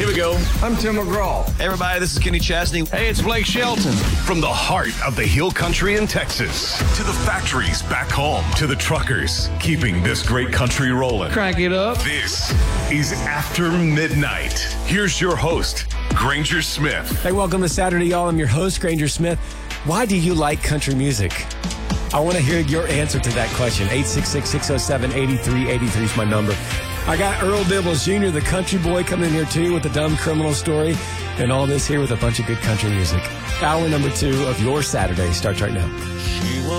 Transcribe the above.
Here we go. I'm Tim McGraw. Hey, everybody, this is Kenny Chesney. Hey, it's Blake Shelton. From the heart of the hill country in Texas to the factories back home to the truckers keeping this great country rolling. Crank it up. This is After Midnight. Here's your host, Granger Smith. Hey, welcome to Saturday, y'all. I'm your host, Granger Smith. Why do you like country music? I want to hear your answer to that question. 866-607-8383 is my number. I got Earl Dibbles Jr., the country boy, coming in here, too, with the dumb criminal story and all this here with a bunch of good country music. Hour number 2 of your Saturday starts right now.